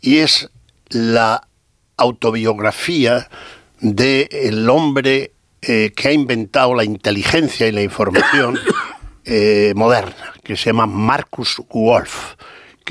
y es la autobiografía del hombre que ha inventado la inteligencia y la información moderna, que se llama Markus Wolf.